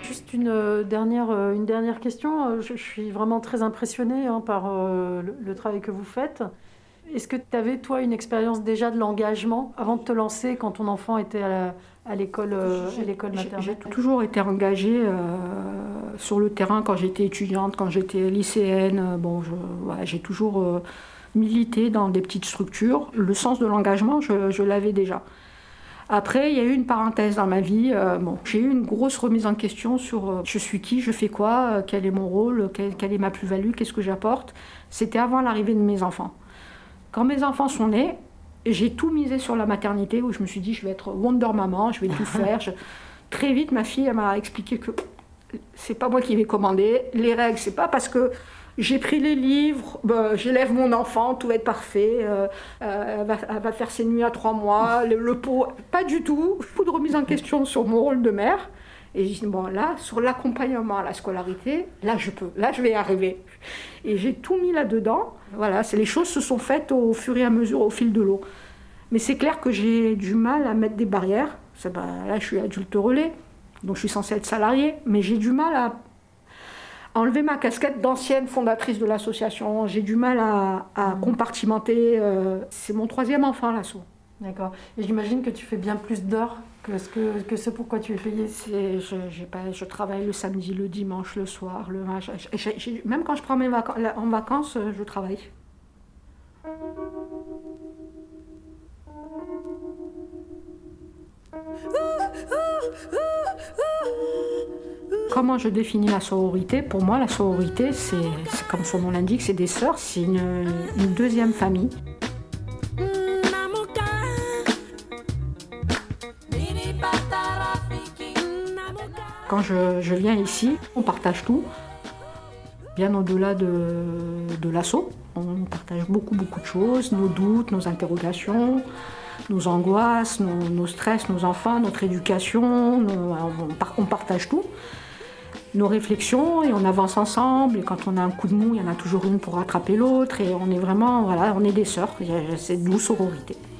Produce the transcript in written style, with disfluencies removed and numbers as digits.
Juste une dernière question. Je suis vraiment très impressionnée par le travail que vous faites. Est-ce que tu avais, toi, une expérience déjà de l'engagement avant de te lancer quand ton enfant était à l'école maternelle? J'ai toujours été engagée sur le terrain quand j'étais étudiante, quand j'étais lycéenne. J'ai toujours milité dans des petites structures. Le sens de l'engagement, je l'avais déjà. Après, il y a eu une parenthèse dans ma vie. J'ai eu une grosse remise en question sur je suis qui, je fais quoi, quel est mon rôle, quelle est ma plus-value, qu'est-ce que j'apporte. C'était avant l'arrivée de mes enfants. Quand mes enfants sont nés, j'ai tout misé sur la maternité, où je me suis dit je vais être Wonder Maman, je vais tout faire. Très vite, ma fille elle m'a expliqué que c'est pas moi qui vais commander. Les règles, c'est pas parce que j'ai pris les livres, j'élève mon enfant, tout va être parfait, elle va faire ses nuits à 3 mois, le pot, pas du tout. Beaucoup de remise en question sur mon rôle de mère. Et je dis, là, sur l'accompagnement à la scolarité, là, je vais y arriver. Et j'ai tout mis là-dedans. Voilà, les choses se sont faites au fur et à mesure, au fil de l'eau. Mais c'est clair que j'ai du mal à mettre des barrières. Là, je suis adulte relais, donc je suis censée être salariée, mais j'ai du mal à enlever ma casquette d'ancienne fondatrice de l'association. J'ai du mal à compartimenter. C'est mon 3e enfant, l'asso. D'accord. Et j'imagine que tu fais bien plus d'heures que ce pourquoi tu es payée. Je travaille le samedi, le dimanche, le soir, même quand je prends en vacances, je travaille. Comment je définis la sororité? Pour moi, la sororité, c'est comme son nom l'indique, c'est des sœurs, c'est une deuxième famille. Quand je viens ici, on partage tout, bien au-delà de l'asso. On partage beaucoup de choses, nos doutes, nos interrogations, nos angoisses, nos stress, nos enfants, notre éducation. On partage tout, nos réflexions, et on avance ensemble. Et quand on a un coup de mou, il y en a toujours une pour rattraper l'autre. Et on est vraiment, on est des sœurs. C'est d'où sororité.